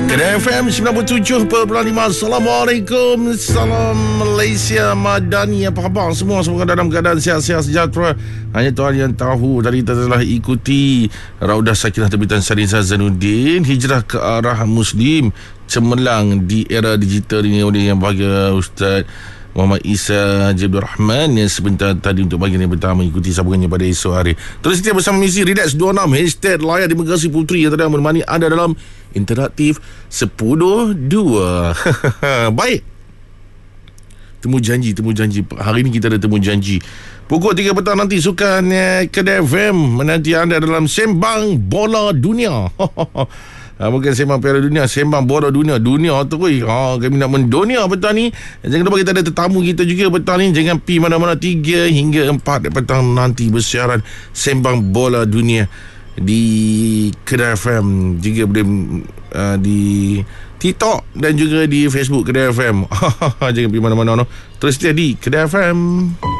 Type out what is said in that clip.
Kedai FM 97.5. Assalamualaikum. Salam Malaysia Madani. Apa khabar semua? Semoga dalam keadaan sihat-sihat sejahtera. Hanya Tuhan yang tahu. Tadi kita telah ikuti Raudah Sakinah terbitan Sarinah Zainuddin, Hijrah ke Arah Muslim, cemerlang di era digital ini oleh yang bahagia Ustaz Muhammad Isa Jabir Rahman yang sebentar tadi untuk bahagian yang pertama ikuti sambungannya pada esok hari. Terus kita bersama misi Relax 26 hashtag Layan Demokrasi Puteri yang telah menemani anda dalam interaktif 10.2. Baik, temu janji. Hari ini kita ada temu janji pukul 3 petang nanti. Sukan Kedai FM menanti anda dalam Sembang Bola Dunia. Bukan sembang Piala Dunia, sembang bola dunia. Dunia tu kami nak mendunia petang ni. Jangan lupa kita ada tetamu kita juga petang ni. Jangan pi mana-mana. 3 hingga 4 petang nanti bersiaran sembang bola dunia di Kedai FM. Juga boleh di TikTok dan juga di Facebook Kedai FM. Jangan pi mana-mana. Terus setia di Kedai FM.